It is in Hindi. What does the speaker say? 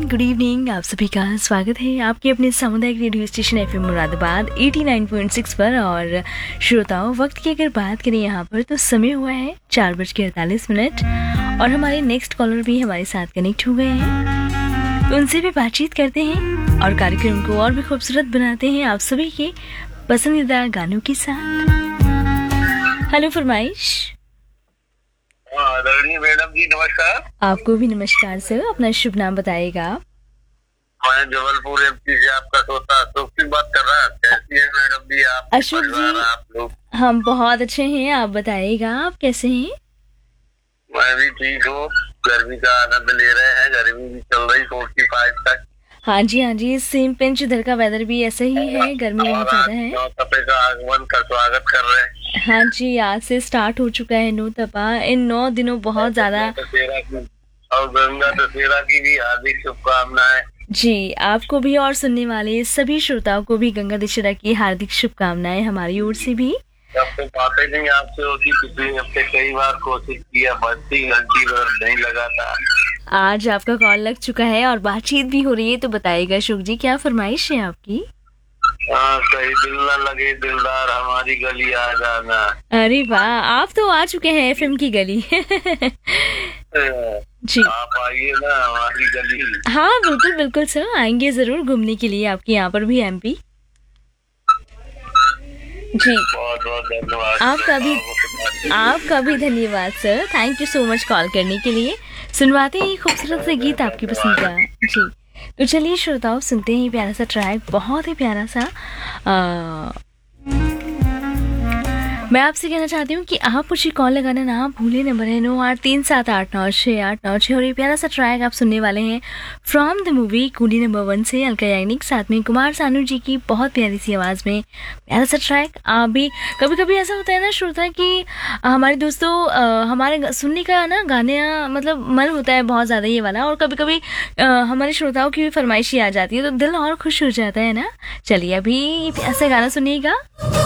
Good evening. आप सभी का स्वागत है आपके अपने सामुदायिक रेडियो स्टेशन एफएम मुरादाबाद 89.6 पर। और श्रोताओं, वक्त की अगर बात करें यहाँ पर तो समय हुआ है 4:48 और हमारे नेक्स्ट कॉलर भी हमारे साथ कनेक्ट हो गए हैं, तो उनसे भी बातचीत करते हैं और कार्यक्रम को और भी खूबसूरत बनाते हैं आप सभी के पसंदीदा गानों के साथ। हेलो फरमाइश। आदरणीय मैडम जी नमस्कार। आपको भी नमस्कार सर, अपना शुभ नाम बताइएगा। मैं जबलपुर एमपी से आपका श्रोता अशोक की बात कर रहा है। कैसी है मैडम जी आप? अशोक जी, आप लोग? हम बहुत अच्छे हैं, आप बताइएगा आप कैसे हैं? मैं भी ठीक हूँ। गर्मी का आनंद ले रहे हैं। गर्मी भी चल रही 45 तक। हाँ जी, सेम पिंच इधर का वेदर भी ऐसा ही है, गर्मी बहुत ज्यादा है। नौ तपे का आगमन का स्वागत कर रहे हैं। हाँ जी, आज से स्टार्ट हो चुका है नौ तपा। इन 9 दिनों बहुत ज्यादा दशहरा की और गंगा दशहरा की भी हार्दिक शुभकामनाएं जी आपको भी और सुनने वाले सभी श्रोताओं को भी गंगा दशहरा की हार्दिक शुभकामनाएं हमारी ओर से भी। अब तो बातें नहीं आपसे होती, पिछले हफ्ते कई बार कोशिश किया, बजती घंटी पर नहीं लगा था। आज आपका कॉल लग चुका है और बातचीत भी हो रही है, तो बताइएगा अशोक जी क्या फरमाइश है आपकी? हाँ, कहीं दिल न लगे दिलदार हमारी गली आ जाना। अरे वाह, आप तो आ चुके हैं एफएम की गली। जी आप आइए ना हमारी गली। हाँ बिल्कुल बिल्कुल सर, आएंगे जरूर घूमने के लिए आपके यहाँ पर भी एमपी। जी बहुत बहुत धन्यवाद। आपका भी धन्यवाद sir, thank you so much call करने के लिए। सुनवाते हैं खूबसूरत से गीत आपकी पसंद का। जी तो चलिए श्रोताओं, सुनते हैं प्यारा सा ट्रैक, बहुत ही प्यारा सा। मैं आपसे कहना चाहती हूँ कि आप मुझे कॉल लगाना ना भूलें। नंबर है 9837896896 और ये प्यारा सा ट्रैक आप सुनने वाले हैं from the movie coolie number 1 से अलका याग्निक, साथ में कुमार सानू जी की बहुत प्यारी सी आवाज़ में प्यारा सा ट्रैक। आप भी कभी कभी ऐसा होता है ना श्रोता कि हमारे दोस्तों हमारे सुनने का ना गाने मतलब मन होता है बहुत ज़्यादा ये वाला, और कभी कभी हमारे श्रोताओं की भी फरमाइशी आ जाती है तो दिल और खुश हो जाता है ना। चलिए अभी ऐसा गाना सुनिएगा।